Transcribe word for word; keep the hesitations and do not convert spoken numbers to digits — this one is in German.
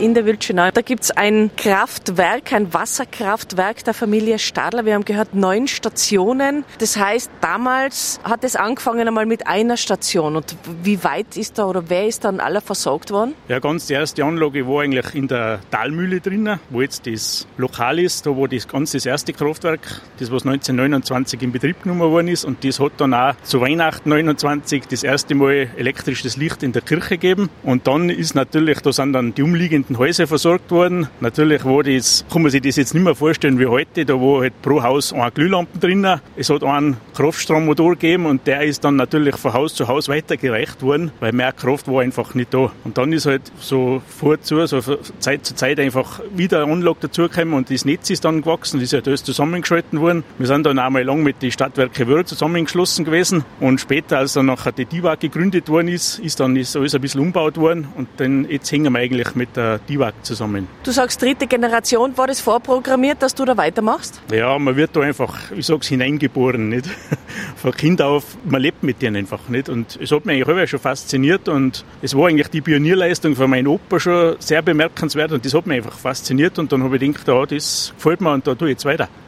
in der Wültschenau. Da gibt es ein Kraftwerk, ein Wasserkraftwerk der Familie Stadler. Wir haben gehört, neun Stationen. Das heißt, damals hat es angefangen einmal mit einer Station. Und wie weit ist da oder wer ist dann alle versorgt worden? Ja, ganz die erste Anlage war eigentlich in der Talmühle drinnen, wo jetzt das Lokal ist, da wo das ganze das erste Kraftwerk, das was neunzehnhundertneunundzwanzig in Betrieb genommen worden ist. Und das hat dann auch zu Weihnachten neunundzwanzig das erste Mal elektrisches Licht in der Kirche gegeben. Und dann ist natürlich, da sind dann die umliegenden Häuser versorgt worden. Natürlich war das, kann man sich das jetzt nicht mehr vorstellen wie heute, da war halt pro Haus eine Glühlampe drinnen. Es hat einen Kraftstrommotor gegeben und der ist dann natürlich von Haus zu Haus weitergereicht worden, weil mehr Kraft war einfach nicht da. Und dann ist halt so vorzu, so von Zeit zu Zeit einfach wieder eine Anlage dazugekommen und das Netz ist dann gewachsen, das ist ja alles zusammengeschalten worden. Wir sind dann einmal lang mit den Stadtwerke Wörth zusammengeschlossen gewesen und später, als dann nachher die D I W A G gegründet worden ist, ist dann ist alles ein bisschen umgebaut worden und dann jetzt hängen wir eigentlich mit der D I W A G zusammen. Du sagst dritte Generation, war das vorprogrammiert, dass du da weitermachst? Ja, man wird da einfach, ich sag's, hineingeboren, nicht? Von Kind auf, man lebt mit denen einfach nicht und es hat mich eigentlich schon fasziniert und es war eigentlich die Pionierleistung von meinem Opa schon sehr bemerkenswert und das hat mich einfach fasziniert und dann habe ich gedacht, ja, das gefällt mir und da tue ich jetzt weiter.